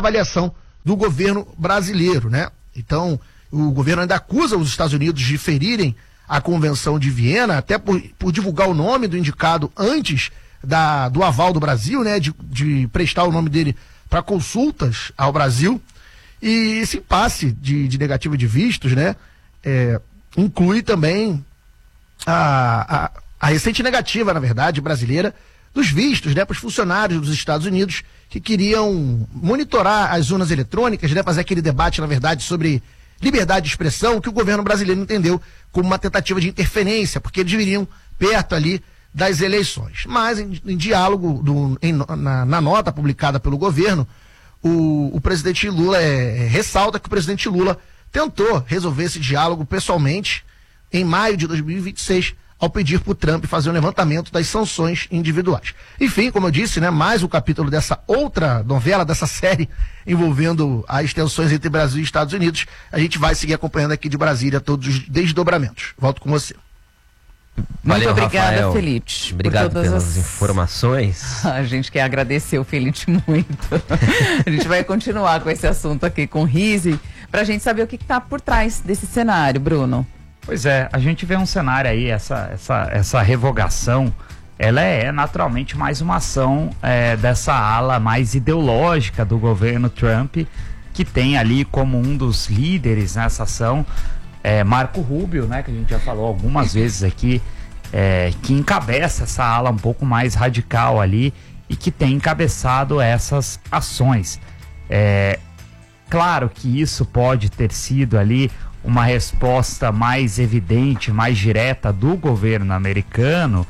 avaliação do governo brasileiro, né? Então, o governo ainda acusa os Estados Unidos de ferirem a Convenção de Viena, até por divulgar o nome do indicado antes do aval do Brasil, né? De prestar o nome dele para consultas ao Brasil. E esse impasse de negativa de vistos, né? Inclui também a recente negativa, na verdade, brasileira, dos vistos, né, para os funcionários dos Estados Unidos que queriam monitorar as urnas eletrônicas, né, fazer aquele debate, na verdade, sobre liberdade de expressão, que o governo brasileiro entendeu como uma tentativa de interferência, porque eles viriam perto ali das eleições. Mas, em diálogo, na nota publicada pelo governo, o presidente Lula ressalta que o presidente Lula tentou resolver esse diálogo pessoalmente em maio de 2026, ao pedir para o Trump fazer um levantamento das sanções individuais. Enfim, como eu disse, né, mais um capítulo dessa outra novela, dessa série envolvendo as tensões entre Brasil e Estados Unidos. A gente vai seguir acompanhando aqui de Brasília todos os desdobramentos. Volto com você. Muito obrigada, Rafael. Felite. Obrigado pelas informações. A gente quer agradecer o Felite muito. A gente vai continuar com esse assunto aqui com o Rizzi, para a gente saber o que está por trás desse cenário, Bruno. Pois é, a gente vê um cenário aí, essa revogação, ela é naturalmente mais uma ação dessa ala mais ideológica do governo Trump, que tem ali como um dos líderes nessa ação, Marco Rubio, né, que a gente já falou algumas vezes aqui, que encabeça essa ala um pouco mais radical ali e que tem encabeçado essas ações. Claro que isso pode ter sido ali uma resposta mais evidente, mais direta do governo americano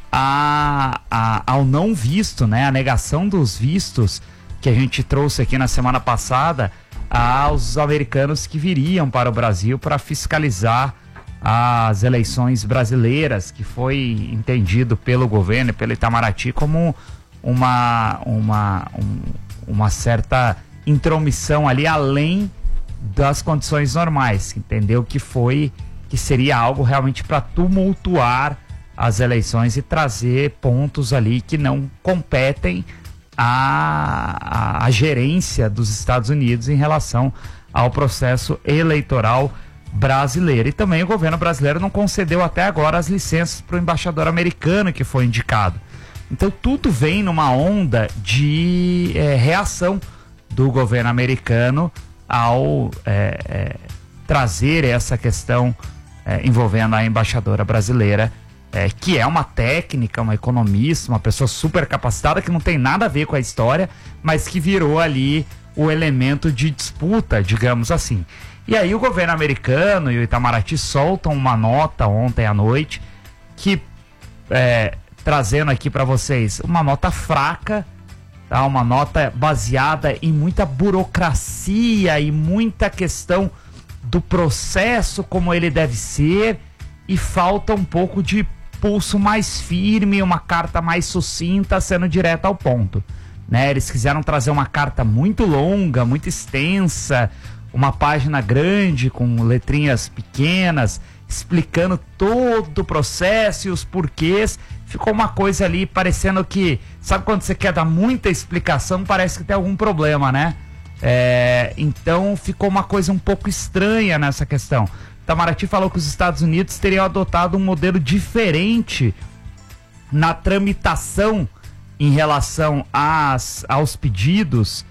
ao não visto, né, a negação dos vistos que a gente trouxe aqui na semana passada aos americanos que viriam para o Brasil para fiscalizar as eleições brasileiras, que foi entendido pelo governo e pelo Itamaraty como uma certa intromissão ali além das condições normais, entendeu? Que seria algo realmente para tumultuar as eleições e trazer pontos ali que não competem à gerência dos Estados Unidos em relação ao processo eleitoral brasileiro. E também o governo brasileiro não concedeu até agora as licenças para o embaixador americano que foi indicado. Então tudo vem numa onda de reação do governo americano ao trazer essa questão envolvendo a embaixadora brasileira, que é uma técnica, uma economista, uma pessoa super capacitada, que não tem nada a ver com a história, mas que virou ali o elemento de disputa, digamos assim. E aí o governo americano e o Itamaraty soltam uma nota ontem à noite, que trazendo aqui para vocês uma nota fraca, tá? Uma nota baseada em muita burocracia e muita questão do processo como ele deve ser, e falta um pouco de pulso mais firme, uma carta mais sucinta, sendo direta ao ponto, né? Eles quiseram trazer uma carta muito longa, muito extensa, uma página grande com letrinhas pequenas, explicando todo o processo e os porquês. Ficou uma coisa ali parecendo que, sabe quando você quer dar muita explicação, parece que tem algum problema, né? Então ficou uma coisa um pouco estranha nessa questão. Itamaraty falou que os Estados Unidos teriam adotado um modelo diferente na tramitação em relação aos pedidos,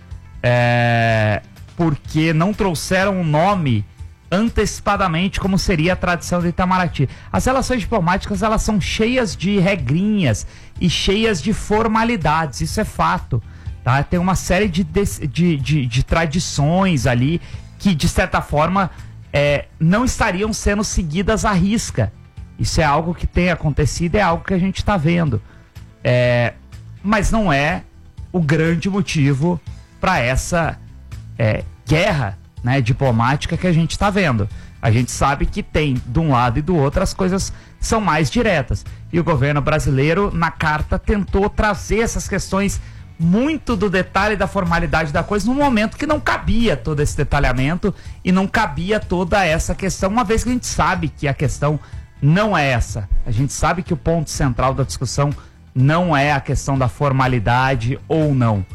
porque não trouxeram um nome antecipadamente, como seria a tradição do Itamaraty. As relações diplomáticas, elas são cheias de regrinhas e cheias de formalidades, isso é fato, tá? Tem uma série de tradições ali que, de certa forma, não estariam sendo seguidas à risca. Isso é algo que tem acontecido, é algo que a gente está vendo. Mas não é o grande motivo para essa guerra, né, diplomática que a gente está vendo. A gente sabe que tem, de um lado e do outro, as coisas são mais diretas. E o governo brasileiro, na carta, tentou trazer essas questões muito do detalhe da formalidade da coisa, num momento que não cabia todo esse detalhamento e não cabia toda essa questão, uma vez que a gente sabe que a questão não é essa. A gente sabe que o ponto central da discussão não é a questão da formalidade ou não.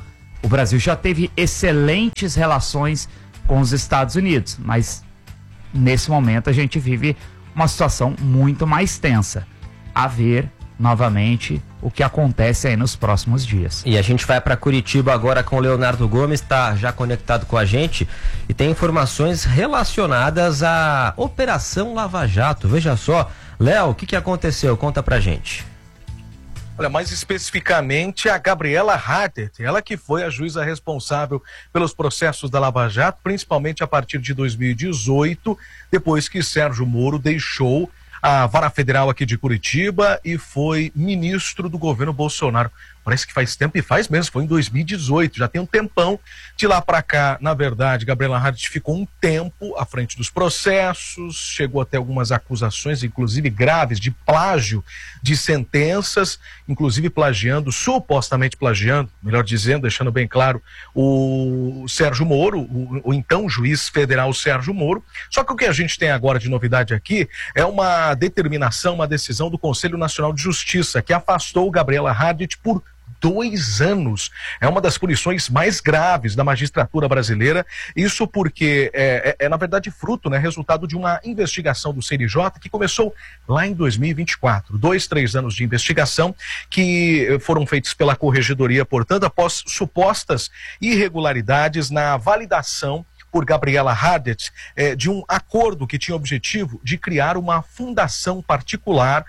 o Brasil já teve excelentes relações com os Estados Unidos, mas nesse momento a gente vive uma situação muito mais tensa. A ver novamente o que acontece aí nos próximos dias. E a gente vai para Curitiba agora com o Leonardo Gomes, está já conectado com a gente e tem informações relacionadas à Operação Lava Jato. Veja só, Léo, o que aconteceu? Conta pra gente. Olha, mais especificamente a Gabriela Hardet, ela que foi a juíza responsável pelos processos da Lava Jato, principalmente a partir de 2018, depois que Sérgio Moro deixou a Vara Federal aqui de Curitiba e foi ministro do governo Bolsonaro. Parece que faz tempo, e faz mesmo, foi em 2018, já tem um tempão. De lá para cá, na verdade, Gabriela Hardet ficou um tempo à frente dos processos, chegou até algumas acusações, inclusive graves, de plágio de sentenças, inclusive plagiando, supostamente plagiando, melhor dizendo, deixando bem claro, o Sérgio Moro, o então juiz federal Sérgio Moro. Só que o que a gente tem agora de novidade aqui é uma determinação, uma decisão do Conselho Nacional de Justiça, que afastou Gabriela Hardet por 2 anos. É uma das punições mais graves da magistratura brasileira. Isso porque na verdade, fruto, resultado de uma investigação do CNJ que começou lá em 2024. 2-3 anos de investigação que foram feitos pela Corregedoria, portanto, após supostas irregularidades na validação por Gabriela Hardet, de um acordo que tinha o objetivo de criar uma fundação particular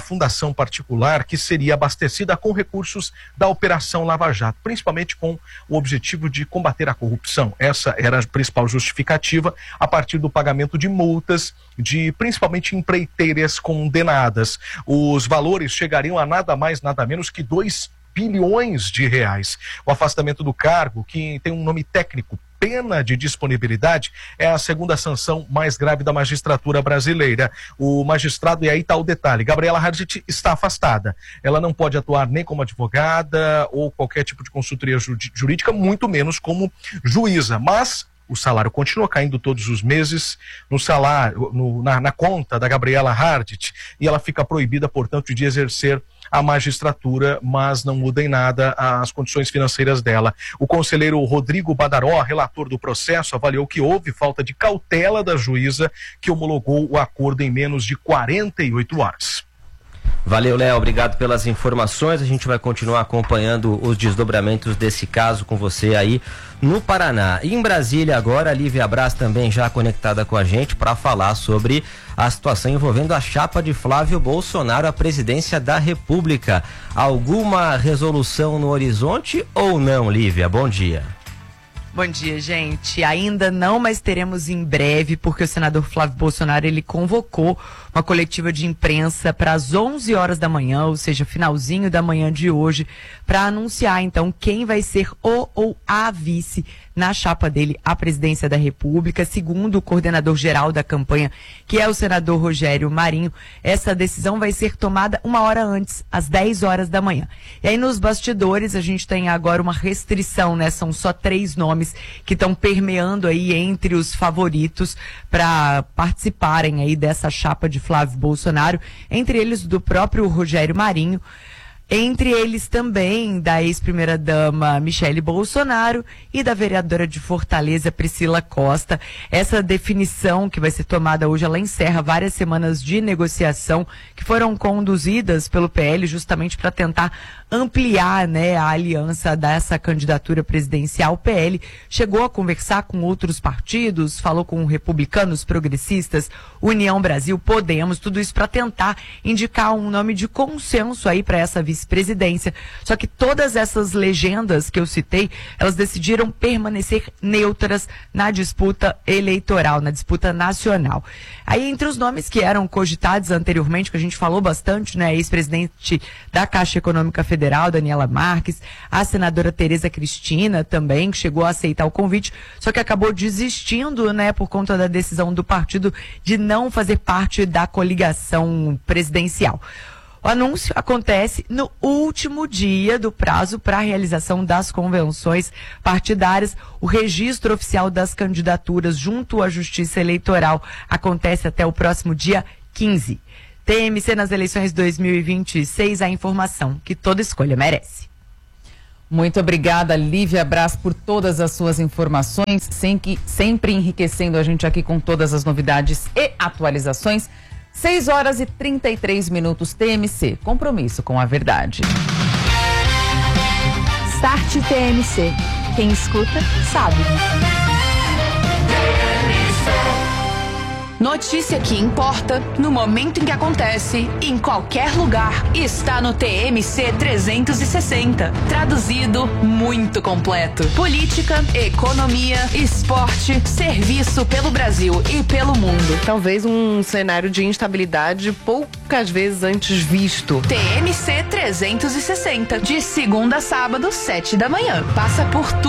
que seria abastecida com recursos da Operação Lava Jato, principalmente com o objetivo de combater a corrupção. Essa era a principal justificativa, a partir do pagamento de multas de principalmente empreiteiras condenadas. Os valores chegariam a nada mais, nada menos que 2 bilhões de reais. O afastamento do cargo, que tem um nome técnico, pena de disponibilidade, é a segunda sanção mais grave da magistratura brasileira. O magistrado, e aí está o detalhe, Gabriela Hardet está afastada. Ela não pode atuar nem como advogada ou qualquer tipo de consultoria jurídica, muito menos como juíza, mas o salário continua caindo todos os meses no salário, na conta da Gabriela Hardet, e ela fica proibida, portanto, de exercer a magistratura, mas não muda em nada as condições financeiras dela. O conselheiro Rodrigo Badaró, relator do processo, avaliou que houve falta de cautela da juíza, que homologou o acordo em menos de 48 horas. Valeu, Léo, obrigado pelas informações. A gente vai continuar acompanhando os desdobramentos desse caso com você aí no Paraná. E em Brasília agora, a Lívia Braz também já conectada com a gente para falar sobre a situação envolvendo a chapa de Flávio Bolsonaro à presidência da República. Alguma resolução no horizonte ou não, Lívia? Bom dia. Bom dia, gente. Ainda não, mas teremos em breve, porque o senador Flávio Bolsonaro, ele convocou uma coletiva de imprensa para as 11 horas da manhã, ou seja, finalzinho da manhã de hoje, para anunciar, então, quem vai ser o ou a vice na chapa dele à presidência da República. Segundo o coordenador geral da campanha, que é o senador Rogério Marinho, essa decisão vai ser tomada 1 hora antes, às 10 horas da manhã. E aí, nos bastidores, a gente tem agora uma restrição, São só 3 nomes que estão permeando aí entre os favoritos para participarem aí dessa chapa de Flávio Bolsonaro, entre eles do próprio Rogério Marinho, entre eles também da ex-primeira-dama Michele Bolsonaro e da vereadora de Fortaleza, Priscila Costa. Essa definição que vai ser tomada hoje, ela encerra várias semanas de negociação que foram conduzidas pelo PL justamente para tentar ampliar, a aliança dessa candidatura presidencial. O PL chegou a conversar com outros partidos, falou com republicanos, progressistas, União Brasil, Podemos, tudo isso para tentar indicar um nome de consenso aí para essa vice-presidência. Só que todas essas legendas que eu citei, elas decidiram permanecer neutras na disputa eleitoral, na disputa nacional. Aí, entre os nomes que eram cogitados anteriormente, que a gente falou bastante, ex-presidente da Caixa Econômica Federal, Daniela Marques, a senadora Tereza Cristina também, que chegou a aceitar o convite, só que acabou desistindo, por conta da decisão do partido de não fazer parte da coligação presidencial. O anúncio acontece no último dia do prazo para a realização das convenções partidárias. O registro oficial das candidaturas junto à Justiça Eleitoral acontece até o próximo dia 15. TMC nas eleições 2026, a informação que toda escolha merece. Muito obrigada, Lívia Braz, por todas as suas informações, sempre enriquecendo a gente aqui com todas as novidades e atualizações. 6h33, TMC, compromisso com a verdade. Start TMC. Quem escuta, sabe. Notícia que importa, no momento em que acontece, em qualquer lugar, está no TMC 360. Traduzido, muito completo. Política, economia, esporte, serviço pelo Brasil e pelo mundo. Talvez um cenário de instabilidade poucas vezes antes visto. TMC 360, de segunda a sábado, 7 da manhã. Passa por tudo.